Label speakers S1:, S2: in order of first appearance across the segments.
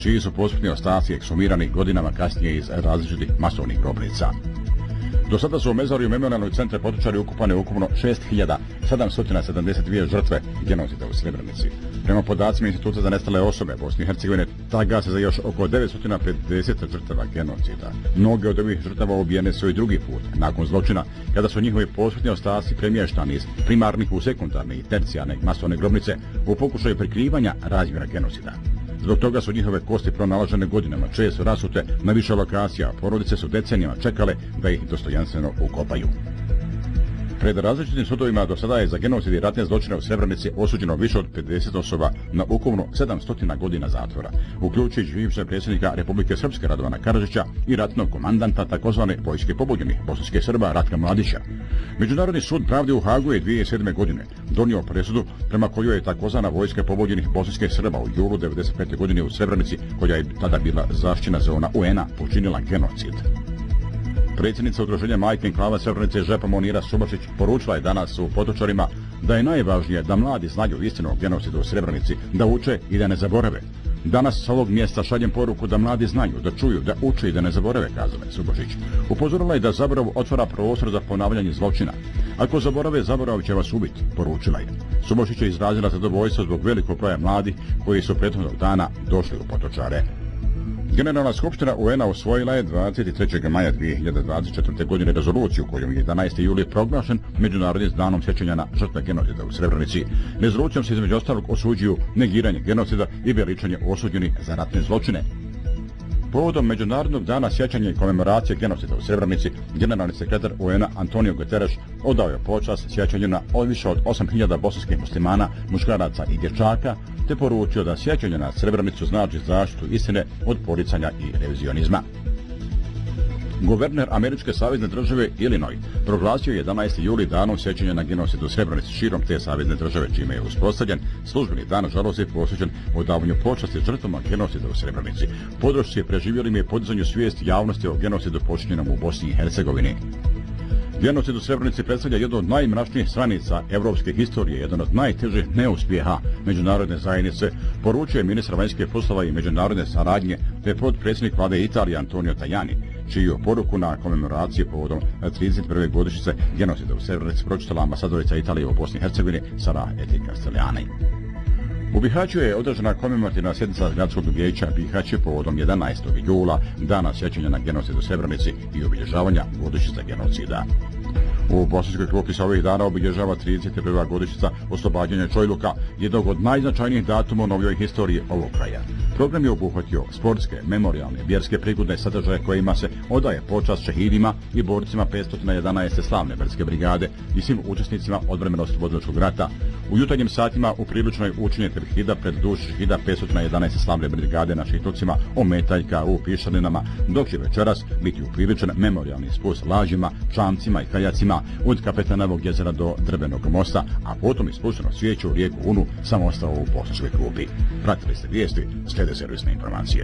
S1: čiji su posmrtni ostaci ekshumirani godinama kasnije iz različitih masovnih grobnica. Do sada su u mezariju Memorijalnog centra Potočari ukupane ukupno 6772 žrtve genocida u Srebrenici. Prema podacima Instituta za nestale osobe Bosne i Hercegovine, traga se za još oko 950 žrtava genocida. Mnoge od ovih žrtava ubijene su i drugi put, nakon zločina, kada su njihovi posmrtni ostaci premještani iz primarnih u sekundarne i tercijarne masovne grobnice u pokušaju prikrivanja razmjera genocida. Zbog toga su njihove kosti pronalažene godinama, često rasute na više lokacija, porodice su decenijama čekale da ih dostojanstveno ukopaju. Pred različitim sudovima do sada je za genocid i ratne zločine u Srebrenici osuđeno više od 50 osoba na ukupno 700 godina zatvora, uključujući bivšeg predsjednika Republike Srpske Radovana Karadžića i ratnog komandanta takozvane vojske pobunjenih bosanskih Srba Ratka Mladića. Međunarodni sud pravde u Hagu je 2007. godine donio presudu prema kojoj je takozvana vojska pobunjenih bosanskih Srba u julu 1995. godine u Srebrenici, koja je tada bila zaštićena zona UN-a, počinila genocid. Predsjednica udruženja Majke enklava Srebrenice Žepa Monira Subašić poručila je danas u Potočarima da je najvažnije da mladi znaju istinu o genocidu u Srebrenici, da uče i da ne zaborave. Danas s ovog mjesta šaljem poruku da mladi znaju, da čuju, da uče i da ne zaborave, kazala je Subašić. Upozorila je da zaborav otvara prostor za ponavljanje zločina. Ako zaborave, zaborav će vas ubiti, poručila je. Subašić je izrazila zadovoljstvo zbog velikog broja mladih koji su prethodnog dana došli u Potočare. Generalna skupština UN-a usvojila je 23. maja 2024. godine rezoluciju kojom je 11. juli proglašen Međunarodnim danom sjećanja na žrtve genocida u Srebrenici. Rezolucijom se između ostalog osuđuju negiranje genocida i veličanje osuđenih za ratne zločine. Povodom Međunarodnog dana sjećanja i komemoracije genocida u Srebrenici, generalni sekretar UN-a Antonio Guterres odao je počast sjećanju na više od 8000 bosanskih muslimana, muškaraca i dječaka, te poručio da sjećanje na Srebrenicu znači zaštitu istine od poricanja i revizionizma. Guverner američke savezne države Illinois proglasio je 11. juli danom sjećanja na genocid u Srebrenici širom te savezne države, čime je uspostavljen službeni dan žalosti posvećen odavanju počasti žrtvama genocida u Srebrenici, podršci preživjelim i podizanju svijesti javnosti o genocidu počinjenom u Bosni i Hercegovini. Genocid u Srebrenici predstavlja jednu od najmračnijih stranica evropske historije, jedan od najtežih neuspjeha međunarodne zajednice, poručuje ministar vanjskih poslova i međunarodne saradnje te potpredsjednik vlade Italije Antonio Tajani, čiju poruku na komemoraciji povodom 31. godišnjice genocida u Srebrenici pročitala ambasadorica Italije u Bosni i Hercegovini Sara Eti Castellani. U Bihaću je održana komemorativna sjednica gradskog vijeća Bihać povodom 11. jula, dana sjećanja na genocid u Srebrenici i obilježavanja godišnjice genocida. U Bosanskoj Krupi se ovih dana obilježava 31. godišnjica oslobađanja Čojluka, jednog od najznačajnijih datuma u novijoj historiji ovog kraja. Program je obuhvatio sportske, memorijalne, vjerske prigodne sadržaje kojima se odaje počast šehidima i borcima 511. slavne brdske brigade i svim učesnicima odbrambeno-oslobodilačkog rata. U jutarnjim satima u priličnoj učinje tevhida pred dušu šehida 511. slavne brigade na Šihtovcima, Ometaljka u Pišalinama, dok će večeras biti upriličen memorijalni spust lažima, čamcima i kajacima od Kapetanovog jezera do Drvenog mosta, a potom ispušteno svijeću u rijeku Unu samo ostao u Bosanskoj Krupi. Pratili ste vijesti, slijede servisne informacije.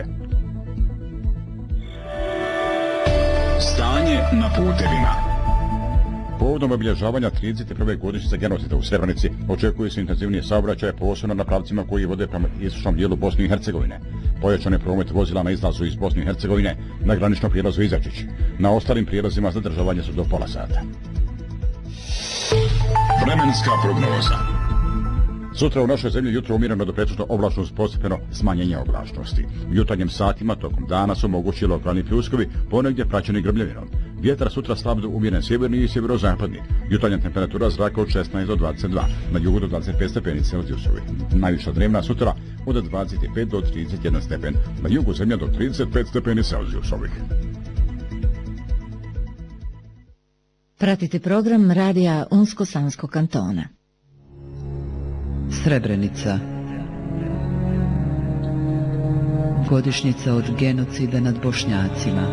S2: Stanje na putevima.
S1: Povodom obilježavanja 31. godišnjice genocida u Srebrenici očekuje se intenzivnije saobraćaje posebno na pravcima koji vode prema istočnom dijelu Bosne i Hercegovine. Pojačan je promet vozila na izlazu iz Bosne i Hercegovine na graničnom prijelazu Izačić. Na ostalim prijelazima zadržavanje su do pola sata.
S2: Vremenska prognoza.
S1: Sutra u našoj zemlji jutro umjereno do pretežno oblačno uz postepeno smanjenje oblačnosti. U jutarnjim satima tokom dana su mogući lokalni pljuskovi, ponegdje praćeni grmljavinom. Vjetar sutra slab do umjeren sjeverni i sjeverozapadni. Jutarnja temperatura zraka od 16 do 22, na jugu do 25 stepeni Celzijusovih. Najviša dnevna sutra od 25 do 31 stepen, na jugu zemlja do 35 stepeni Celzijusovih.
S3: Pratite program radija Unsko-Sanskog kantona.
S4: Srebrenica. Godišnjica od genocida nad Bošnjacima.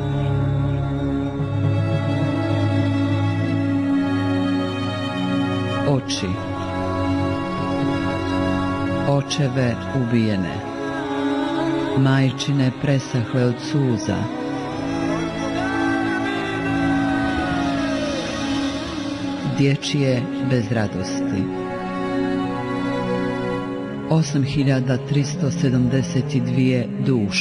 S4: Oči. Očeve ubijene. Majčine presahle od suza. Dječje bez radosti. 8372 duše.